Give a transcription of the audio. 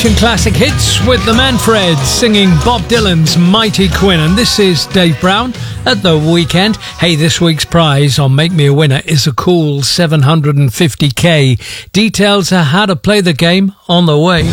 Generation Classic Hits with the Manfreds singing Bob Dylan's Mighty Quinn. And this is Dave Brown at The Weekend. Hey, this week's prize on Make Me a Winner is a cool 750k. Details of how to play the game on the way.